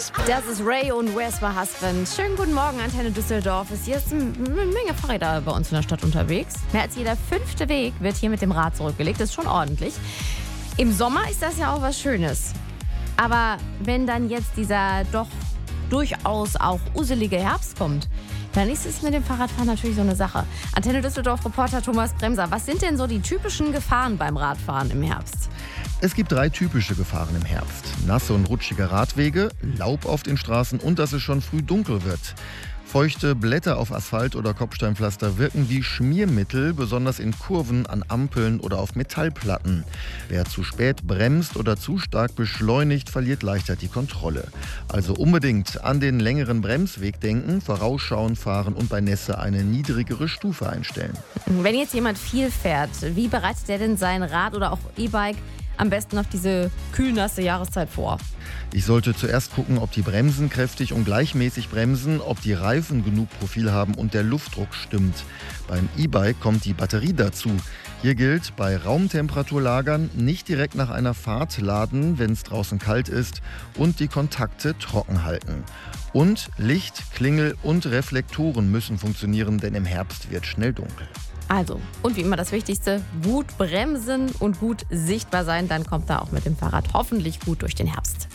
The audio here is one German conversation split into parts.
Das ist Ray und Where's My Husband. Schönen guten Morgen, Antenne Düsseldorf. Hier ist eine Menge Fahrräder bei uns in der Stadt unterwegs. Mehr als jeder 5. Weg wird hier mit dem Rad zurückgelegt. Das ist schon ordentlich. Im Sommer ist das ja auch was Schönes. Aber wenn dann jetzt dieser doch durchaus auch uselige Herbst kommt, dann ist es mit dem Fahrradfahren natürlich so eine Sache. Antenne Düsseldorf-Reporter Thomas Bremser, was sind denn so die typischen Gefahren beim Radfahren im Herbst? Es gibt 3 typische Gefahren im Herbst. Nasse und rutschige Radwege, Laub auf den Straßen und dass es schon früh dunkel wird. Feuchte Blätter auf Asphalt oder Kopfsteinpflaster wirken wie Schmiermittel, besonders in Kurven, an Ampeln oder auf Metallplatten. Wer zu spät bremst oder zu stark beschleunigt, verliert leichter die Kontrolle. Also unbedingt an den längeren Bremsweg denken, vorausschauend fahren und bei Nässe eine niedrigere Stufe einstellen. Wenn jetzt jemand viel fährt, wie bereitet er denn sein Rad oder auch E-Bike am besten auf diese kühlnasse Jahreszeit vor? Ich sollte zuerst gucken, ob die Bremsen kräftig und gleichmäßig bremsen, ob die Reifen genug Profil haben und der Luftdruck stimmt. Beim E-Bike kommt die Batterie dazu. Hier gilt, bei Raumtemperatur lagern, nicht direkt nach einer Fahrt laden, wenn es draußen kalt ist, und die Kontakte trocken halten. Und Licht, Klingel und Reflektoren müssen funktionieren, denn im Herbst wird schnell dunkel. Also, und wie immer das Wichtigste, gut bremsen und gut sichtbar sein, dann kommt er auch mit dem Fahrrad hoffentlich gut durch den Herbst.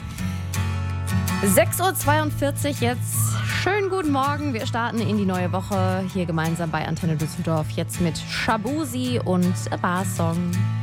6.42 Uhr jetzt. Schönen guten Morgen, wir starten in die neue Woche hier gemeinsam bei Antenne Düsseldorf. Jetzt mit Shabuzi und A Bar Song.